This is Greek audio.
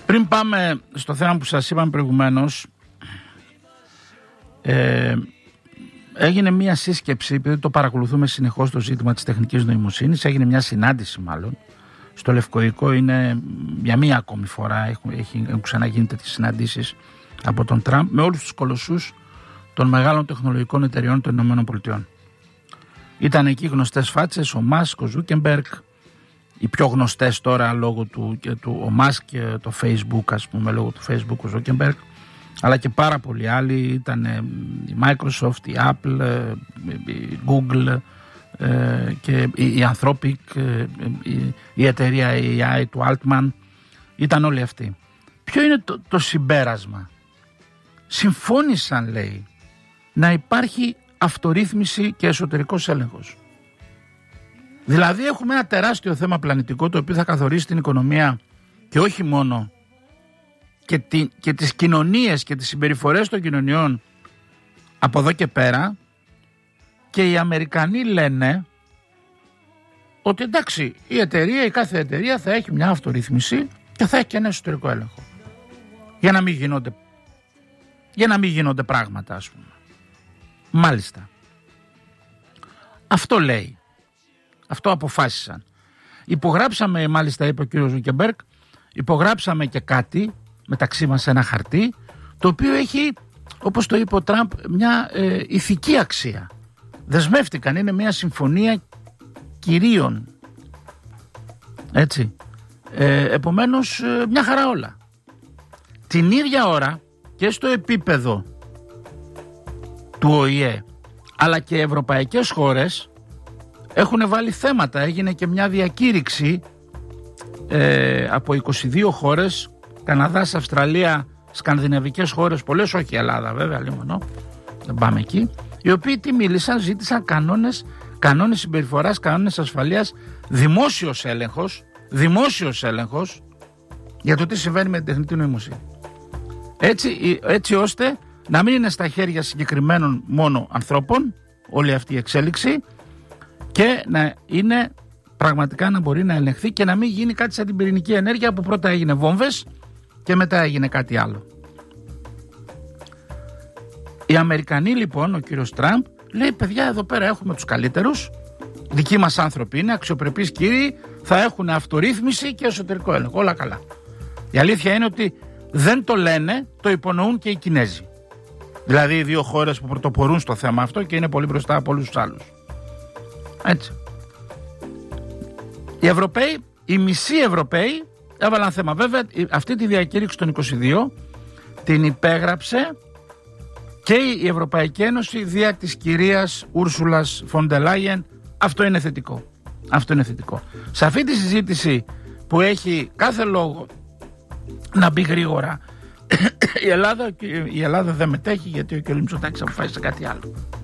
Πριν πάμε στο θέμα που σας είπαμε προηγουμένως, έγινε μια σύσκεψη, επειδή το παρακολουθούμε συνεχώς το ζήτημα της τεχνικής νοημοσύνης, έγινε μια συνάντηση μάλλον, στο Λευκοϊκό, είναι για μία ακόμη φορά, έχουν ξαναγίνει τέτοιες συναντήσεις από τον Τραμπ, με όλους τους κολοσσούς των μεγάλων τεχνολογικών εταιριών των ΗΠΑ. Ήταν εκεί γνωστές φάτσες, ο Μάσκ, ο Ζούκεμπεργκ, οι πιο γνωστές τώρα λόγω ο Μάσκ και το Facebook, ας πούμε, λόγω του Facebook ο Ζούκεμπεργκ, αλλά και πάρα πολλοί άλλοι, ήταν η Microsoft, η Apple, η Google και η Anthropic, η εταιρεία AI του Altman, ήταν όλοι αυτοί. Ποιο είναι το συμπέρασμα? Συμφώνησαν, λέει, να υπάρχει αυτορύθμιση και εσωτερικός έλεγχος. Δηλαδή έχουμε ένα τεράστιο θέμα πλανητικό, το οποίο θα καθορίσει την οικονομία και όχι μόνο, και τις κοινωνίες και τις συμπεριφορές των κοινωνιών από εδώ και πέρα, και οι Αμερικανοί λένε ότι εντάξει, η κάθε εταιρεία θα έχει μια αυτορύθμιση και θα έχει και ένα εσωτερικό έλεγχο για να μην γίνονται πράγματα, ας πούμε. Μάλιστα, αυτό λέει, αυτό αποφάσισαν. Υπογράψαμε, μάλιστα είπε ο κύριος Ζούκεμπεργκ, υπογράψαμε και κάτι μεταξύ μας, ένα χαρτί, το οποίο έχει, όπως το είπε ο Τραμπ, μια ηθική αξία. Δεσμεύτηκαν, είναι μια συμφωνία κυρίων, έτσι, επομένως μια χαρά όλα. Την ίδια ώρα και στο επίπεδο του ΟΗΕ, αλλά και ευρωπαϊκές χώρες έχουν βάλει θέματα. Έγινε και μια διακήρυξη από 22 χώρες, Καναδάς, Αυστραλία, σκανδιναβικές χώρες, πολλές, όχι Ελλάδα βέβαια, λίμωνο, δεν πάμε εκεί, οι οποίοι τι μίλησαν, ζήτησαν κανόνες συμπεριφοράς, κανόνες ασφαλείας, δημόσιος έλεγχος για το τι συμβαίνει με την τεχνητή νοημοσύνη. Έτσι ώστε να μην είναι στα χέρια συγκεκριμένων μόνο ανθρώπων όλη αυτή η εξέλιξη, και να είναι πραγματικά, να μπορεί να ελεγχθεί και να μην γίνει κάτι σαν την πυρηνική ενέργεια, που πρώτα έγινε βόμβες και μετά έγινε κάτι άλλο. Οι Αμερικανοί λοιπόν, ο κύριος Τραμπ λέει, παιδιά, εδώ πέρα έχουμε τους καλύτερους, δικοί μας άνθρωποι είναι, αξιοπρεπείς κύριοι, θα έχουν αυτορύθμιση και εσωτερικό έλεγχο, όλα καλά. Η αλήθεια είναι ότι δεν το λένε, το υπονοούν και οι Κινέζοι. Δηλαδή οι δύο χώρες που πρωτοπορούν στο θέμα αυτό και είναι πολύ μπροστά από όλους τους άλλους. Έτσι. Οι Ευρωπαίοι, οι μισοί Ευρωπαίοι έβαλαν θέμα. Βέβαια αυτή τη διακήρυξη των 22 την υπέγραψε και η Ευρωπαϊκή Ένωση δια της κυρίας Ούρσουλας φον ντερ Λάιεν. Αυτό είναι θετικό. Αυτό είναι θετικό. Σε αυτή τη συζήτηση που έχει κάθε λόγο να μπει γρήγορα, η Ελλάδα δεν μετέχει, γιατί ο κ. Μητσοτάκης αποφάσισε κάτι άλλο.